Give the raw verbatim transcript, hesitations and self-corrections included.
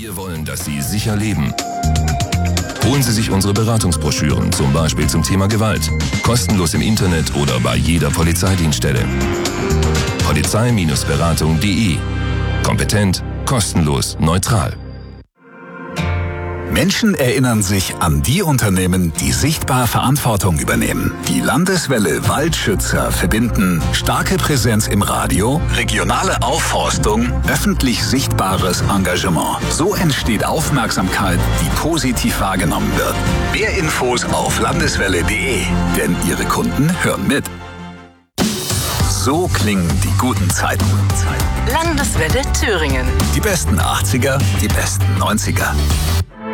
Wir wollen, dass Sie sicher leben. Holen Sie sich unsere Beratungsbroschüren, zum Beispiel zum Thema Gewalt. Kostenlos im Internet oder bei jeder Polizeidienststelle. polizei Beratung punkt de. Kompetent, kostenlos, neutral. Menschen erinnern sich an die Unternehmen, die sichtbar Verantwortung übernehmen. Die Landeswelle Waldschützer verbinden starke Präsenz im Radio, regionale Aufforstung, öffentlich sichtbares Engagement. So entsteht Aufmerksamkeit, die positiv wahrgenommen wird. Mehr Infos auf landeswelle punkt de, denn Ihre Kunden hören mit. So klingen die guten Zeiten. Landeswelle Thüringen. Die besten achtziger, die besten neunziger.